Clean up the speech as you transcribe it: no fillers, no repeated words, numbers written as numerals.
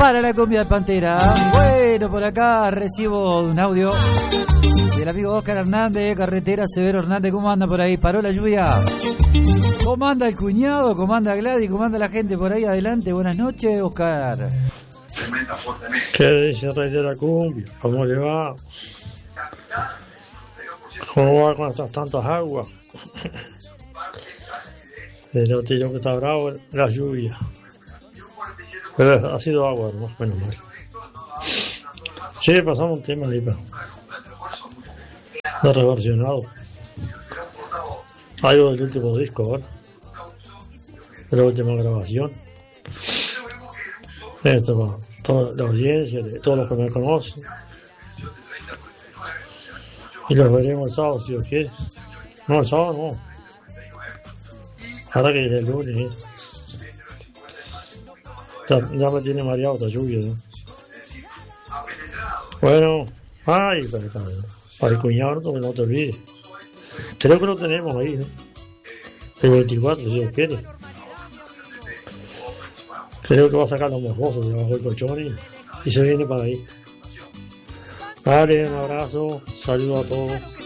para la cumbia de Pantera. Bueno, por acá recibo un audio del amigo Oscar Hernández, Carretera Severo Hernández. ¿Cómo anda por ahí? ¿Paró la lluvia? ¿Cómo anda el cuñado? ¿Cómo anda Gladys? ¿Cómo anda la gente por ahí adelante? Buenas noches, Oscar. ¿Qué dice Rey de la Cumbia? ¿Cómo le va? ¿Cómo va con estas tantas aguas? El tiro que está bravo, la lluvia. Pero ha sido agua, ¿no? Menos mal. Sí, pasamos un tema ahí, pero no reversionado. Algo del último disco ahora. De la última grabación. Esto para toda la audiencia, de todos los que me conocen. Y los veremos el sábado, si Dios quiere. No, el sábado no. Ahora que es el lunes, ya me tiene mareado esta lluvia, ¿no? Bueno, para el cuñado no te olvides. Creo que lo tenemos ahí, ¿no? El 24, si Dios quiere. Creo que va a sacar los mojosos debajo del colchón y se viene para ahí. Dale, un abrazo, saludo a todos.